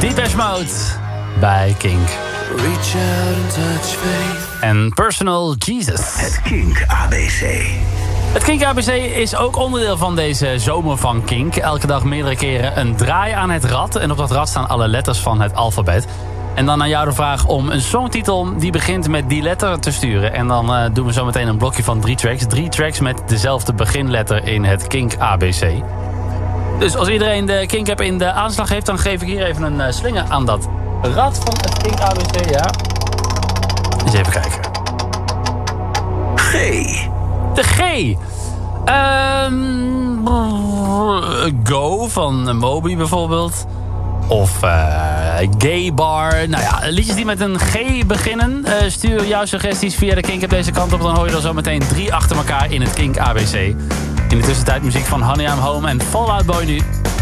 Depeche Mode bij Kink. Reach out and touch faith. En Personal Jesus. Het Kink ABC. Het Kink ABC is ook onderdeel van deze zomer van Kink. Elke dag meerdere keren een draai aan het rad. En op dat rad staan alle letters van het alfabet. En dan aan jou de vraag om een songtitel die begint met die letter te sturen. En dan doen we zo meteen een blokje van 3 tracks. 3 tracks met dezelfde beginletter in het Kink ABC. Dus als iedereen de Kink-app in de aanslag heeft, dan geef ik hier even een slinger aan dat rad van het Kink ABC. Ja. Eens even kijken. G. De G. Go van Moby bijvoorbeeld. Of Gay Bar. Nou ja, liedjes die met een G beginnen. Stuur jouw suggesties via de Kink-app deze kant op. Dan hoor je er zo meteen 3 achter elkaar in het Kink ABC. In de tussentijd muziek van Honey I'm Home en Fall Out Boy nu.